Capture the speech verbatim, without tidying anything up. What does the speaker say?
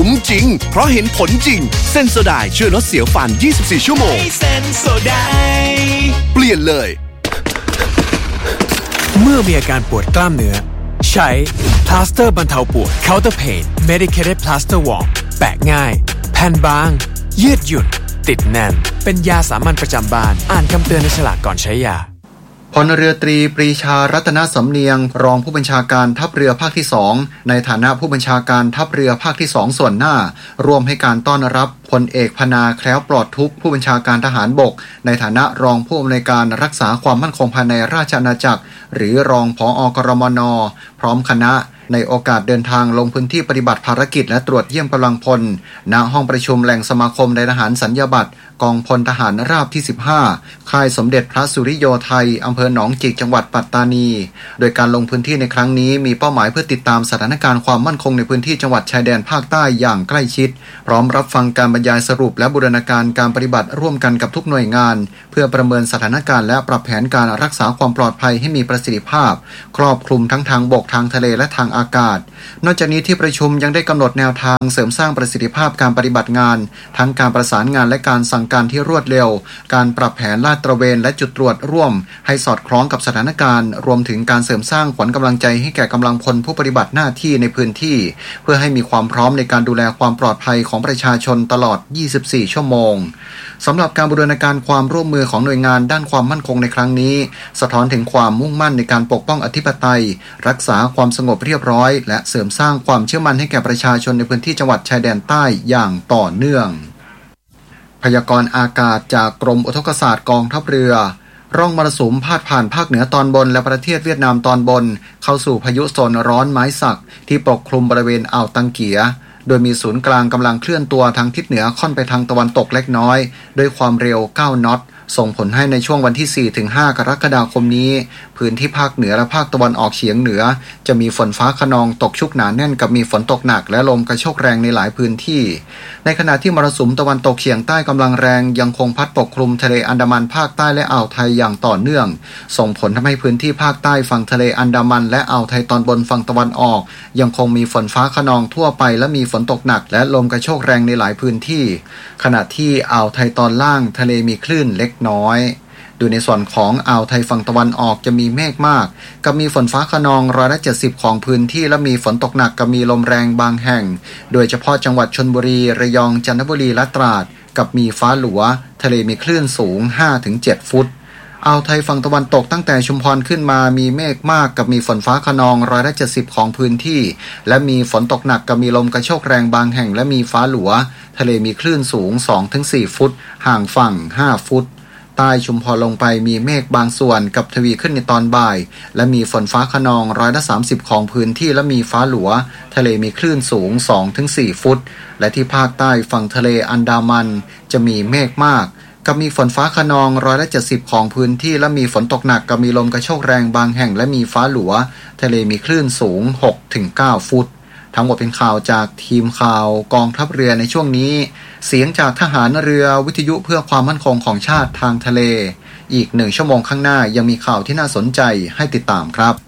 คุ้มจริงเพราะเห็นผลจริงเซนโซไดช่วยลดเสียวฟันยี่สิบสี่ชั่วโมงเซนโซไดเปลี่ยนเลยเมื่อมีอาการปวดกล้ามเนื้อใช้พลาสเตอร์บรรเทาปวด Counter Pain Medicated Plaster Warm แปะง่ายแผ่นบางยืดหยุ่นติดแน่นเป็นยาสามัญประจำบ้านอ่านคำเตือนในฉลากก่อนใช้ยาพลเรือตรีปรีชารัตนสำเนียงรองผู้บัญชาการทัพเรือภาคที่สองในฐานะผู้บัญชาการทัพเรือภาคที่สองส่วนหน้าร่วมให้การต้อนรับพลเอกพนาแคล้วปลอดทุกข์ผู้บัญชาการทหารบกในฐานะรองผู้อำนวยการรักษาความมั่นคงภายในราชอาณาจักรหรือรองผอ.กรมน.พร้อมคณะในโอกาสเดินทางลงพื้นที่ปฏิบัติภารกิจและตรวจเยี่ยมกำลังพลณห้องประชุมแหล่งสมาคมนายทหารสัญญาบัตรกองพลทหารราบที่สิบห้าค่ายสมเด็จพระสุริโยไทยอำเภอหนองจิกจังหวัดปัตตานีโดยการลงพื้นที่ในครั้งนี้มีเป้าหมายเพื่อติดตามสถานการณ์ความมั่นคงในพื้นที่จังหวัดชายแดนภาคใต้อย่างใกล้ชิดพร้อมรับฟังการบรรยายสรุปและบูรณาการการปฏิบัติร่วมกันกับทุกหน่วยงานเพื่อประเมินสถานการณ์และปรับแผนการรักษาความปลอดภัยให้มีประสิทธิภาพครอบคลุมทั้งทางบกทางทะเลและทางอากาศนอกจากนี้ที่ประชุมยังได้กำหนดแนวทางเสริมสร้างประสิทธิภาพการปฏิบัติงานทั้งการประสานงานและการสั่งการที่รวดเร็วการปรับแผนลาดตระเวนและจุดตรวจร่วมให้สอดคล้องกับสถานการณ์รวมถึงการเสริมสร้างขวัญกำลังใจให้แก่กำลังพลผู้ปฏิบัติหน้าที่ในพื้นที่เพื่อให้มีความพร้อมในการดูแลความปลอดภัยของประชาชนตลอดยี่สิบสี่ชั่วโมงสำหรับการบูรณาการความร่วมมือของหน่วยงานด้านความมั่นคงในครั้งนี้สะท้อนถึงความมุ่งมั่นในการปกป้องอธิปไตยรักษาความสงบเรียบร้อยและเสริมสร้างความเชื่อมั่นให้แก่ประชาชนในพื้นที่จังหวัดชายแดนใต้อย่างต่อเนื่องพยากรณ์อากาศจากกรมอุทกศาสตร์กองทัพเรือร่องมรสุมพาดผ่านภาคเหนือตอนบนและประเทศเวียดนามตอนบนเข้าสู่พายุโซนร้อนไม้สักที่ปกคลุมบริเวณอ่าวตังเกียโดยมีศูนย์กลางกำลังเคลื่อนตัวทางทิศเหนือค่อนไปทางตะวันตกเล็กน้อยด้วยความเร็วเก้าน็อตส่งผลให้ในช่วงวันที่ สี่ถึงห้า กรกฎาคมนี้พื้นที่ภาคเหนือและภาคตะวันออกเฉียงเหนือจะมีฝนฟ้าคะนองตกชุกหนาแน่นกับมีฝนตกหนักและลมกระโชกแรงในหลายพื้นที่ในขณะที่มรสุมตะวันตกเฉียงใต้กำลังแรงยังคงพัดปกคลุมทะเลอันดามันภาคใต้และอ่าวไทยอย่างต่อเนื่องส่งผลทำให้พื้นที่ภาคใต้ฝั่งทะเลอันดามันและอ่าวไทยตอนบนฝั่งตะวันออกยังคงมีฝนฟ้าคะนองทั่วไปและมีฝนตกหนักและลมกระโชกแรงในหลายพื้นที่ขณะที่อ่าวไทยตอนล่างทะเลมีคลื่นเล็กน้อยโดยในส่วนของอ่าวไทยฝั่งตะวันออกจะมีเมฆมากกับมีฝนฟ้าคะนองร้อยละเจ็ดสิบของพื้นที่และมีฝนตกหนักกับมีลมแรงบางแห่งโดยเฉพาะจังหวัดชลบุรีระยองจันทบุรีและตราดกับมีฟ้าหลัวทะเลมีคลื่นสูง ห้าถึงเจ็ด ฟุตอ่าวไทยฝั่งตะวันตกตั้งแต่ชุมพรขึ้นมามีเมฆมากกับมีฝนฟ้าคะนองร้อยละเจ็ดสิบของพื้นที่และมีฝนตกหนักกับมีลมกระโชกแรงบางแห่งและมีฟ้าหลัวทะเลมีคลื่นสูง สองถึงสี่ ฟุตห่างฝั่งห้าฟุตใต้ชุมพรลงไปมีเมฆบางส่วนกับทวีขึ้นในตอนบ่ายและมีฝนฟ้าคะนองร้อยละสามสิบของพื้นที่และมีฟ้าหลัวทะเลมีคลื่นสูง สองถึงสี่ ฟุตและที่ภาคใต้ฝั่งทะเลอันดามันจะมีเมฆมากกับมีฝนฟ้าคะนองร้อยละเจ็ดสิบของพื้นที่และมีฝนตกหนักกับมีลมกระโชกแรงบางแห่งและมีฟ้าหลัวทะเลมีคลื่นสูง หกถึงเก้า ฟุตทั้งหมดเป็นข่าวจากทีมข่าวกองทัพเรือในช่วงนี้เสียงจากทหารเรือวิทยุเพื่อความมั่นคงของชาติทางทะเลอีกหนึ่งชั่วโมงข้างหน้ายังมีข่าวที่น่าสนใจให้ติดตามครับ